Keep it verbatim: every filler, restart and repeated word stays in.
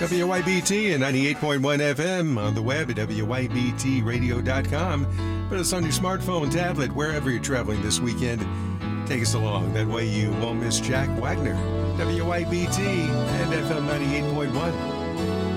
W Y B T and ninety-eight point one F M on the web at W Y B T radio dot com. Put us on your smartphone, tablet, wherever you're traveling this weekend. Take us along. That way you won't miss Jack Wagner. W Y B T and F M ninety-eight point one.